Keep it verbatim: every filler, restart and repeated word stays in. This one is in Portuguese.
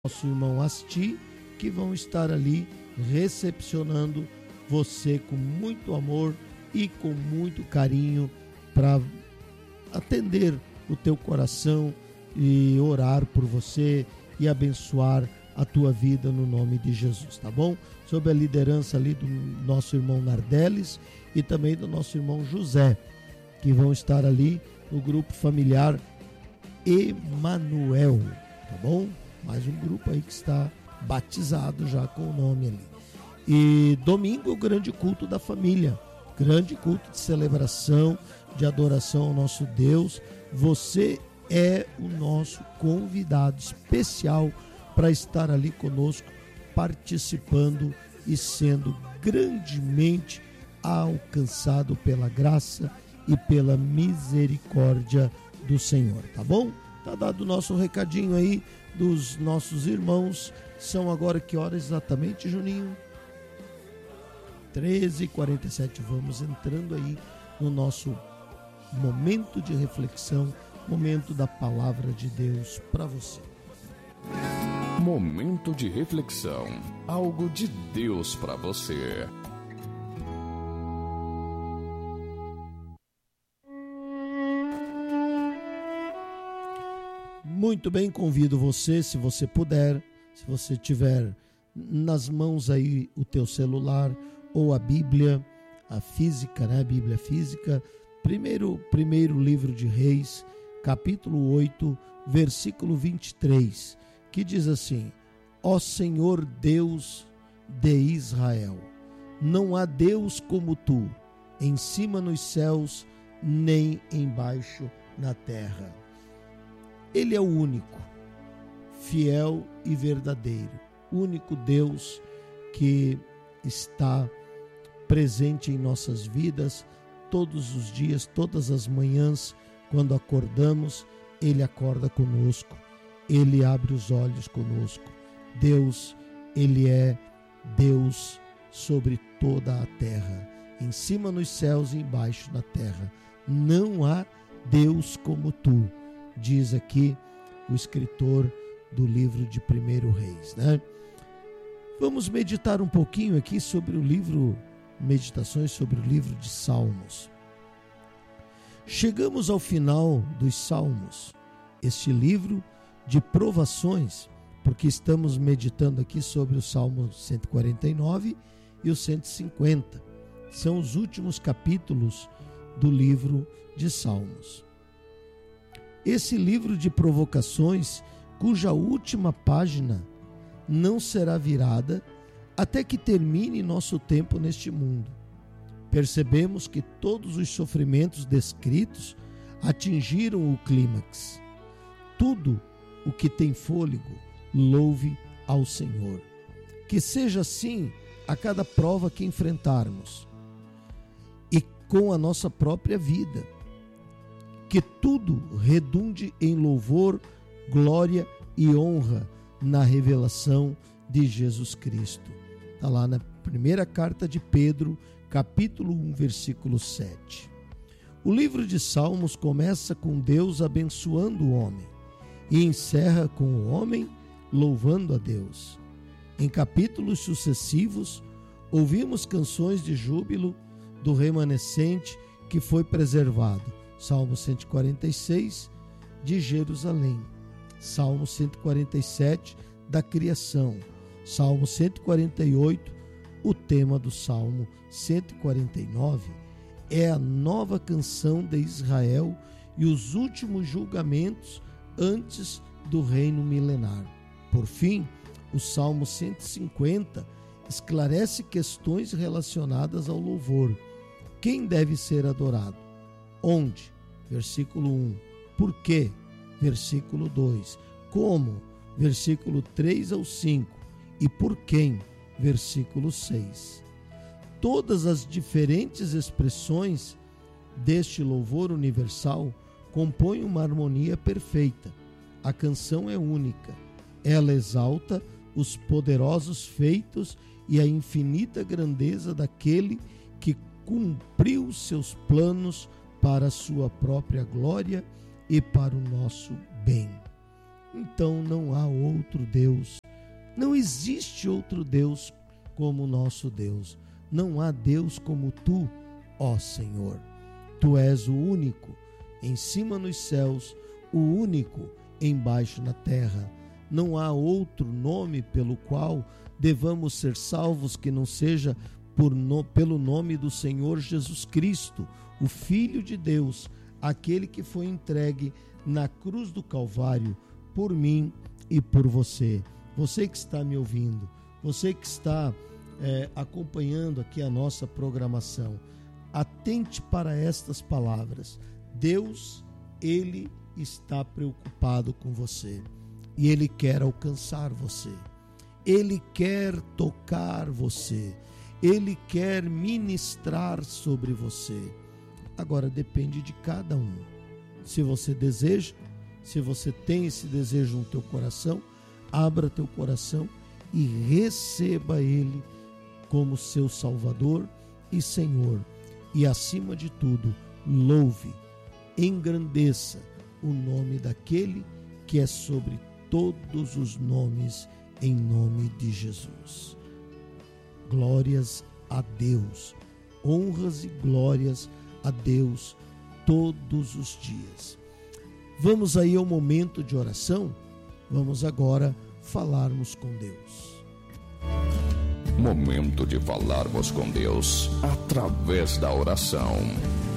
nosso irmão Asti, que vão estar ali recepcionando você com muito amor e com muito carinho para atender o teu coração e orar por você e abençoar a tua vida no nome de Jesus, tá bom? Sob a liderança ali do nosso irmão Nardeles e também do nosso irmão José, que vão estar ali no grupo familiar Emanuel, tá bom? Mais um grupo aí que está batizado já com o nome ali. E domingo o grande culto da família, grande culto de celebração, de adoração ao nosso Deus. Você é o nosso convidado especial para estar ali conosco, participando e sendo grandemente alcançado pela graça e pela misericórdia do Senhor, tá bom? Tá dado o nosso recadinho aí dos nossos irmãos. São agora que horas exatamente, Juninho? treze e quarenta e sete. Vamos entrando aí no nosso momento de reflexão, momento da palavra de Deus para você. Momento de reflexão, algo de Deus para você. Muito bem, convido você, se você puder, se você tiver nas mãos aí o teu celular ou a Bíblia, a física, né? A Bíblia física, primeiro, primeiro livro de Reis, capítulo oito, versículo vinte e três, que diz assim: Ó Senhor Deus de Israel, não há Deus como tu, em cima nos céus, nem embaixo na terra. Ele é o único, fiel e verdadeiro, único Deus que está presente em nossas vidas todos os dias, todas as manhãs, quando acordamos, Ele acorda conosco, Ele abre os olhos conosco. Deus, Ele é Deus sobre toda a terra, em cima nos céus e embaixo na terra. Não há Deus como tu, diz aqui o escritor do livro de Primeiro Reis, né? Vamos meditar um pouquinho aqui sobre o livro, meditações sobre o livro de Salmos. Chegamos ao final dos Salmos, este livro de provações, porque estamos meditando aqui sobre o Salmo cento e quarenta e nove e o cento e cinquenta. São os últimos capítulos do livro de Salmos. Esse livro de provocações, cuja última página não será virada até que termine nosso tempo neste mundo. Percebemos que todos os sofrimentos descritos atingiram o clímax. Tudo o que tem fôlego, louve ao Senhor. Que seja assim a cada prova que enfrentarmos e com a nossa própria vida. Que tudo redunde em louvor, glória e honra na revelação de Jesus Cristo. Está lá na primeira carta de Pedro, capítulo um, versículo sete. O livro de Salmos começa com Deus abençoando o homem e encerra com o homem louvando a Deus. Em capítulos sucessivos, ouvimos canções de júbilo do remanescente que foi preservado. Salmo cento e quarenta e seis, de Jerusalém. Salmo cento e quarenta e sete, da criação. Salmo cento e quarenta e oito, o tema do Salmo cento e quarenta e nove, é a nova canção de Israel e os últimos julgamentos antes do reino milenar. Por fim, o Salmo cento e cinquenta esclarece questões relacionadas ao louvor. Quem deve ser adorado? Onde? Versículo um. Por quê? Versículo dois. Como? Versículo três ao cinco. E por quem? Versículo seis. Todas as diferentes expressões deste louvor universal compõem uma harmonia perfeita. A canção é única. Ela exalta os poderosos feitos e a infinita grandeza daquele que cumpriu seus planos para a sua própria glória e para o nosso bem. então não há outro Deus. Não existe outro Deus como o nosso Deus. Não há Deus como tu, ó Senhor. Tu és o único em cima nos céus, o único embaixo na terra. Não há outro nome pelo qual devamos ser salvos que não seja por no, pelo nome do Senhor Jesus Cristo, o Filho de Deus, aquele que foi entregue na cruz do Calvário por mim e por você. Você que está me ouvindo, você que está é, acompanhando aqui a nossa programação, atente para estas palavras. Deus, Ele está preocupado com você e Ele quer alcançar você. Ele quer tocar você. Ele quer ministrar sobre você. Agora depende de cada um. Se você deseja, se você tem esse desejo no teu coração, abra teu coração e receba Ele como seu Salvador e Senhor. E acima de tudo, louve, engrandeça o nome daquele que é sobre todos os nomes, em nome de Jesus. Glórias a Deus, honras e glórias a Deus todos os dias. Vamos aí ao momento de oração. Vamos agora falarmos com Deus. Momento de falarmos com Deus através da oração.